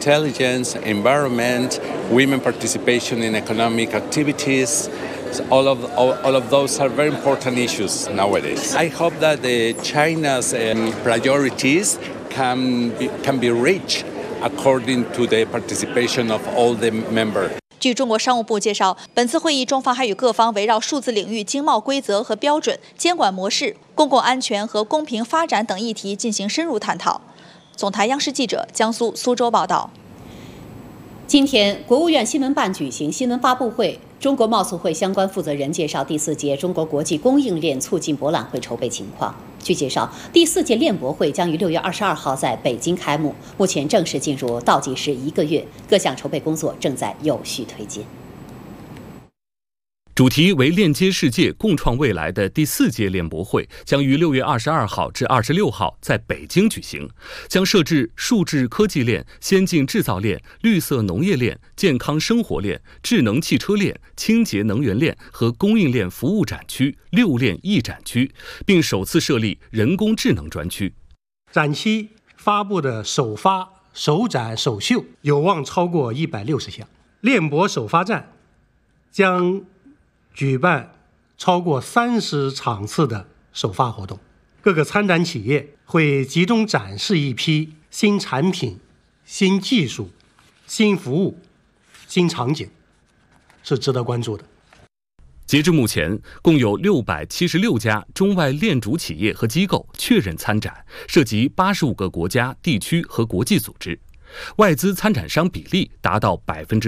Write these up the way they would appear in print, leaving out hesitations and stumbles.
intelligence, environment, women participation in economic activities. All of those are very important issues nowadays. I hope that China's priorities can be reached according to the participation of all the members. 据中国商务部介绍，本次会议中方还与各方围绕数字领域经贸规则和标准、监管模式、公共安全和公平发展等议题进行深入探讨。总台央视记者江苏苏州报道。 今天，国务院新闻办举行新闻发布会，中国贸促会相关负责人介绍第4届中国国际供应链促进博览会筹备情况。据介绍，第4届链博会将于6月22号在北京开幕，目前正式进入倒计时1个月，各项筹备工作正在有序推进。 主题为链接世界、共创未来的第4届链博会将于6月22号至26号在北京举行，将设置数字科技链、先进制造链、绿色农业链、健康生活链、智能汽车链、清洁能源链和供应链服务展区6链一展区，并首次设立人工智能专区。 展期发布的首发、首展、首秀有望超过160项。链博首发站将举办超过30场次的首发活动，各个参展企业会集中展示一批新产品、新技术、新服务、新场景，是值得关注的。 截至目前，共有676家中外链主企业和机构确认参展，涉及85个国家、地区和国际组织，外资参展商比例达到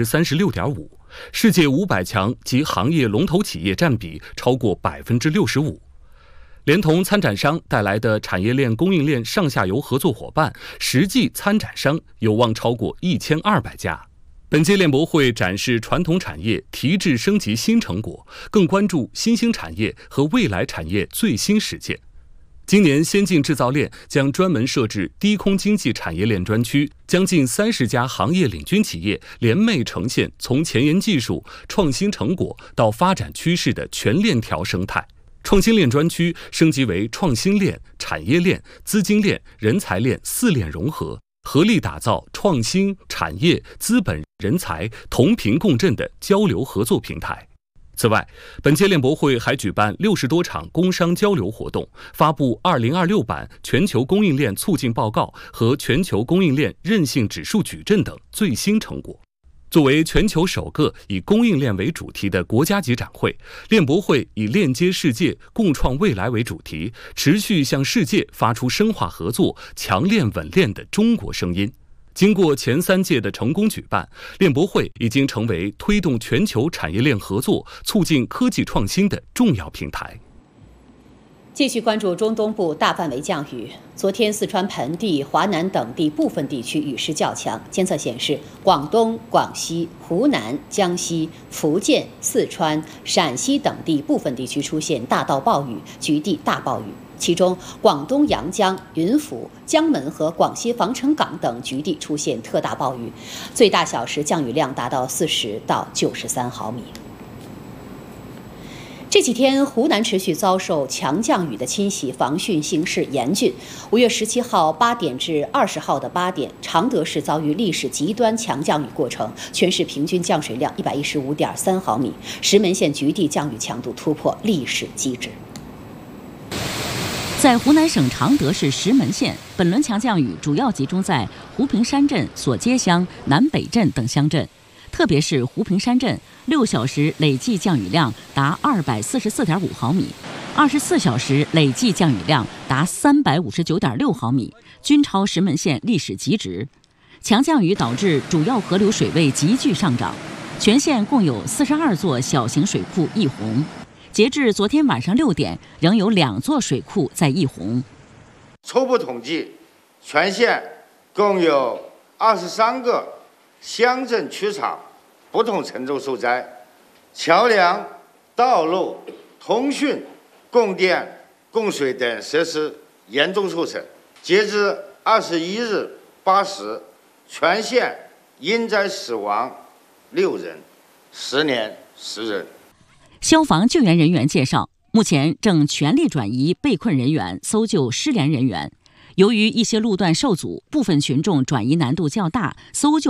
36.5%。世界500强及行业龙头企业占比超过65%，连同参展商带来的产业链、供应链上下游合作伙伴，实际参展商有望超过1200家。本届链博会展示传统产业提质升级新成果，更关注新兴产业和未来产业最新实践。今年先进制造链将专门设置低空经济产业链专区，将近30家行业领军企业联袂呈现从前沿技术、创新成果到发展趋势的全链条生态。创新链专区升级为创新链、产业链、资金链、人才链4链融合，合力打造创新、产业、资本、人才同频共振的交流合作平台。此外，本届链博会还举办60多场工商交流活动，发布2026版全球供应链促进报告和全球供应链韧性指数矩阵等最新成果。作为全球首个以供应链为主题的国家级展会，链博会以链接世界、共创未来为主题，持续向世界发出深化合作、强链稳链的中国声音。经过前3届的成功举办，链博会已经成为推动全球产业链合作、促进科技创新的重要平台。 继续关注中东部大范围降雨。昨天，四川盆地、华南等地部分地区雨势较强，监测显示，广东、广西、湖南、江西、福建、四川、陕西等地部分地区出现大到暴雨、局地大暴雨。其中，广东阳江、云浮、江门和广西防城港等局地出现特大暴雨，最大小时降雨量达到40到93毫米。这几天，湖南持续遭受强降雨的侵袭，防汛形势严峻。5月17号8点至20号的8点，常德市遭遇历史极端强降雨过程，全市平均降水量115.3毫米，石门县局地降雨强度突破历史极值。 在湖南省常德市石门县，本轮强降雨主要集中在湖平山镇、索街乡、南北镇等乡镇，特别是湖平山镇6小时累计降雨量达244.5毫米，24小时累计降雨量达359.6毫米，均超石门县历史极值。强降雨导致主要河流水位急剧上涨，全县共有42座小型水库溢洪。截至昨天晚上6点，仍有2座水库在溢洪。 初步统计，全县共有23个乡镇区场不同程度受灾，桥梁、道路、通讯、供电、供水等设施严重受损。截至21日8时，全县因灾死亡6人，10年10人。 消防救援人员介绍，目前正全力转移被困人员，搜救失联人员。由于一些路段受阻，部分群众转移难度较大，搜救